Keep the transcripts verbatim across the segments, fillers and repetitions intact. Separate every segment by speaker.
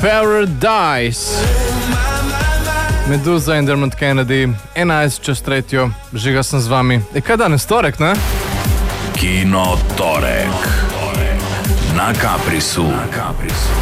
Speaker 1: Paradise. Meduza in Dermot Kennedy, enajst čez tretjo, žiga sem z vami. E, kaj danes, torek, ne?
Speaker 2: Kino torek. Na Caprisu. Na Caprisu.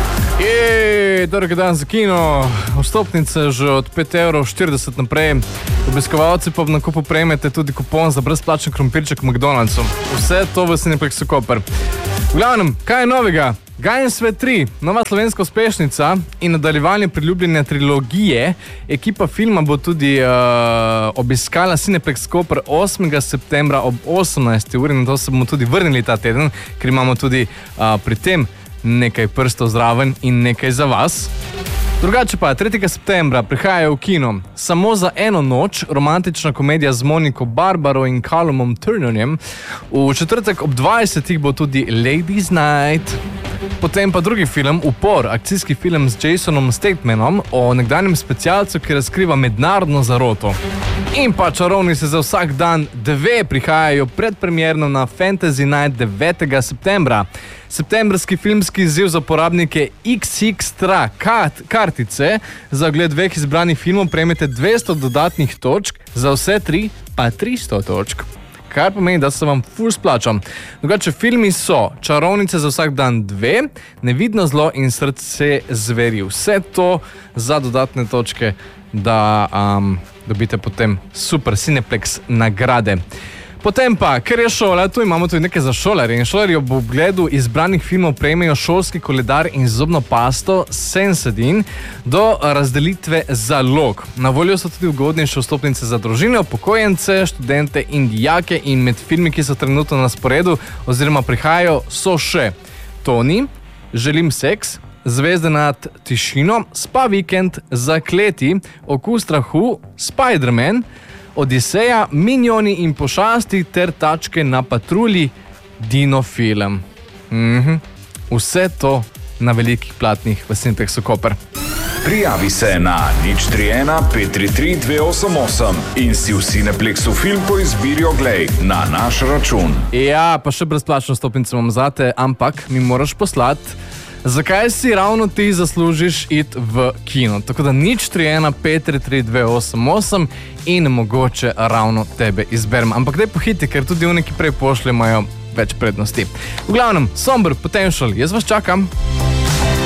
Speaker 1: Je, torek je dan za kino. Vstopnice že od pet evrov štirideset naprej. Obiskovalci pa v nakupu prejmete tudi kupon za brezplačen krompirček v McDonald'su. Vse to v Cineplexu Koper. V glavnem, kaj je novega? Gajen svet tri, nova slovenska uspešnica in nadaljevanje priljubljene trilogije. Ekipa filma bo tudi uh, obiskala Cineplex Koper osmega septembra ob osemnajsti uri, na to se bomo tudi vrnili ta teden, ker imamo tudi uh, pri tem nekaj prstov zraven in nekaj za vas. Drugače pa, tretjega septembra prihajajo v kino Samo za eno noč, romantična komedija z Moniko Barbaro in Callumom Turnerjem. V četrtek ob dvajsetih bo tudi Ladies Night. Potem pa drugi film, Upor, akcijski film z Jasonom Statemanom o nekdanjem specialcu, ki razkriva mednarodno zaroto. In pa Čarovnice za vsak dan dve prihajajo predpremierno na Fantasy Night devetega septembra. Septembrski filmski izziv za porabnike iks iks tra kartice. Za ogled dveh izbranih filmov prejmete dvesto dodatnih točk, za vse tri pa tristo točk. Kar pomeni, da se vam ful splača. Drugače, filmi so Čarovnice za vsak dan dve, Nevidno zlo in Srce zveri. Vse to za dodatne točke, da um, dobite potem super Cineplex nagrade. Potem pa, ker je šola, tu imamo tudi nekaj za šolarje in šolarji ob ogledu izbranih filmov prejmejo šolski koledar in zobno pasto Sensodyne do razdelitve zalog. Na voljo so tudi ugodnejše vstopnice za družine, upokojence, študente in dijake in med filmi, ki so trenutno na sporedu oziroma prihajajo, so še Toni, Želim seks, Zvezde nad tišino, Spa vikend, Zakleti, Okus strahu, Spider-Man, Odiseja, Minjoni in pošasti ter Tačke na patrulji, Dino film. Mhm. Vse to na velikih platnih v Cineplexu Koper.
Speaker 2: Prijavi se na nič tri ena pet tri tri dve osem osem in si v Cineplexu film po izbiri oglej na naš račun.
Speaker 1: Ja, pa še brezplačno stopnice imam zate, ampak mi moraš poslati, zakaj si ravno ti zaslužiš iti v kino. Tako da nič tri ena pet tri tri dve osem osem in mogoče ravno tebe izberem. Ampak daj pohiti, ker tudi oni, ki prej pošlje, imajo več prednosti. V glavnem, Somber Potential, jaz vas čakam.